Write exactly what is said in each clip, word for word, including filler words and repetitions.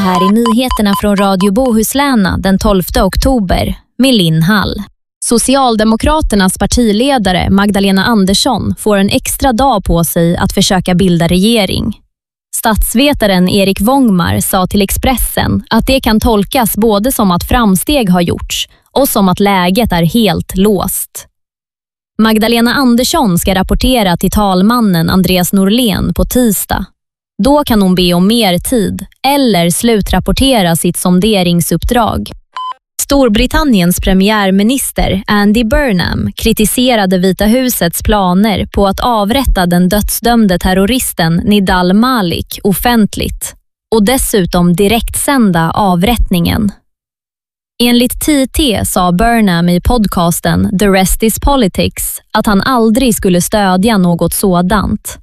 Här är nyheterna från Radio Bohuslän den tolfte oktober med Linn Hall. Socialdemokraternas partiledare Magdalena Andersson får en extra dag på sig att försöka bilda regering. Statsvetaren Erik Wångmar sa till Expressen att det kan tolkas både som att framsteg har gjorts och som att läget är helt låst. Magdalena Andersson ska rapportera till talmannen Andreas Norlén på tisdag. Då kan hon be om mer tid eller slutrapportera sitt sonderingsuppdrag. Storbritanniens premiärminister Andy Burnham kritiserade Vita husets planer på att avrätta den dödsdömde terroristen Nidal Malik offentligt och dessutom direktsända avrättningen. Enligt T T sa Burnham i podcasten The Rest is Politics att han aldrig skulle stödja något sådant.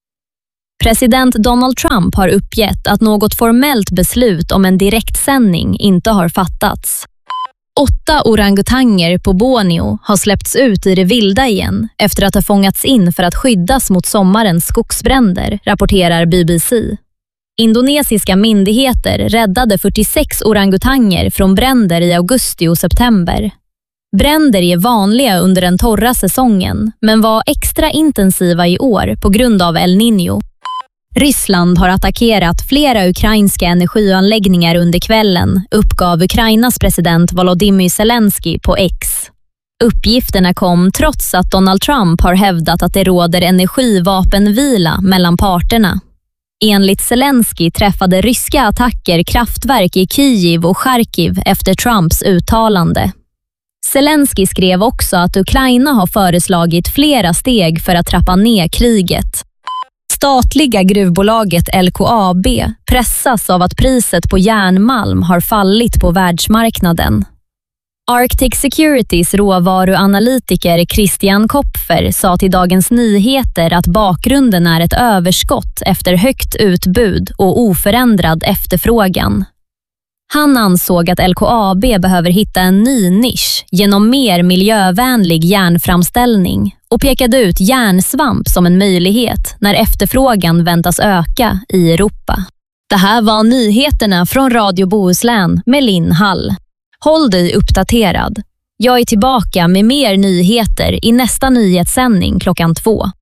President Donald Trump har uppgett att något formellt beslut om en direktsändning inte har fattats. Åtta orangutanger på Borneo har släppts ut i det vilda igen efter att ha fångats in för att skyddas mot sommarens skogsbränder, rapporterar B B C. Indonesiska myndigheter räddade fyrtiosex orangutanger från bränder i augusti och september. Bränder är vanliga under den torra säsongen men var extra intensiva i år på grund av El Niño. Ryssland har attackerat flera ukrainska energianläggningar under kvällen, uppgav Ukrainas president Volodymyr Zelensky på X. Uppgifterna kom trots att Donald Trump har hävdat att det råder energivapenvila mellan parterna. Enligt Zelensky träffade ryska attacker kraftverk i Kyiv och Charkiv efter Trumps uttalande. Zelensky skrev också att Ukraina har föreslagit flera steg för att trappa ner kriget. Statliga gruvbolaget L K A B pressas av att priset på järnmalm har fallit på världsmarknaden. Arctic Securities råvaruanalytiker Christian Kopfer sa till Dagens Nyheter att bakgrunden är ett överskott efter högt utbud och oförändrad efterfrågan. Han ansåg att L K A B behöver hitta en ny nisch genom mer miljövänlig järnframställning och pekade ut järnsvamp som en möjlighet när efterfrågan väntas öka i Europa. Det här var nyheterna från Radio Bohuslän med Linn Hall. Håll dig uppdaterad. Jag är tillbaka med mer nyheter i nästa nyhetssändning klockan två.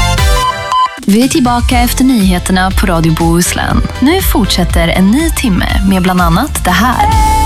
Vi är tillbaka efter nyheterna på Radio Bohuslän. Nu fortsätter en ny timme med bland annat det här.